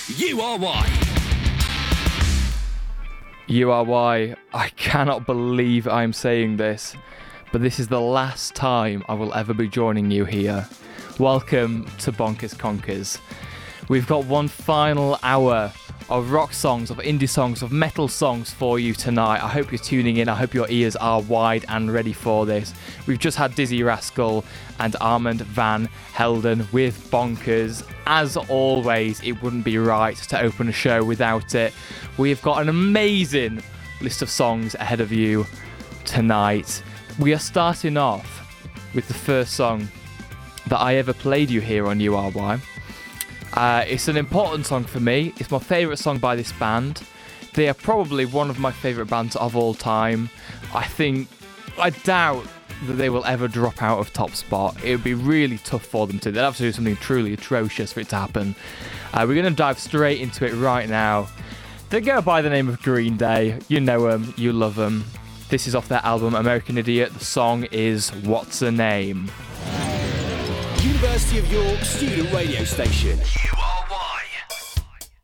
URY. URY, I cannot believe I'm saying this, but this is the last time I will ever be joining you here. Welcome to Bonkers Conkers. We've got one final hour of rock songs, of indie songs, of metal songs for you tonight. I hope you're tuning in. I hope your ears are wide and ready for this. We've just had Dizzy Rascal and Armand Van Helden with Bonkers. As always, it wouldn't be right to open a show without it. We've got an amazing list of songs ahead of you tonight. We are starting off with the first song that I ever played you here on URY. It's an important song for me. It's my favourite song by this band. They are probably one of my favourite bands of all time. I doubt that they will ever drop out of top spot. It would be really tough for them to. They'd have to do something truly atrocious for it to happen. We're going to dive straight into it right now. They go by the name of Green Day. You know them, you love them. This is off their album American Idiot. The song is What's Her Name? University of York student radio station. URY.